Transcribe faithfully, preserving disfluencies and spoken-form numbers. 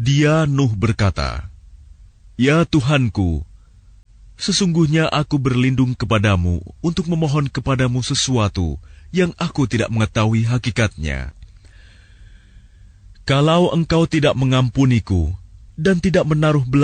Dia Nuh berkata, "Ya Tuhanku, sesungguhnya aku berlindung kepadamu untuk memohon kepadamu sesuatu yang aku tidak mengetahui hakikatnya. Kalau engkau tidak mengampuniku dan tidak menaruh belas